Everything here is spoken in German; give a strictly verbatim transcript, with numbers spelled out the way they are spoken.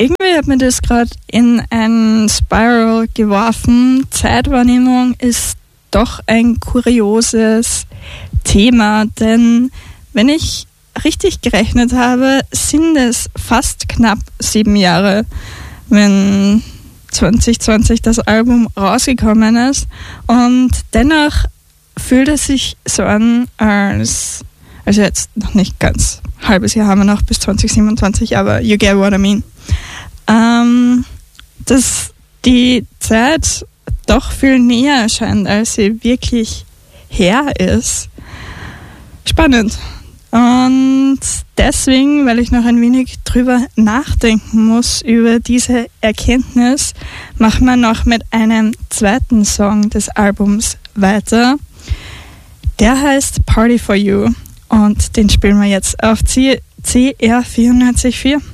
irgendwie hat mir das gerade in ein Spiral geworfen. Zeitwahrnehmung ist doch ein kurioses Thema, denn wenn ich richtig gerechnet habe, sind es fast knapp sieben Jahre, wenn zwanzig zwanzig das Album rausgekommen ist, und dennoch fühlt es sich so an, als, also jetzt noch nicht ganz, ein halbes Jahr haben wir noch bis zwanzig siebenundzwanzig, aber you get what I mean. Ähm, dass die Zeit doch viel näher erscheint, als sie wirklich her ist. Spannend. Und deswegen, weil ich noch ein wenig drüber nachdenken muss, über diese Erkenntnis, machen wir noch mit einem zweiten Song des Albums weiter. Der heißt Party for You und den spielen wir jetzt auf C R vierundneunzig Komma vier.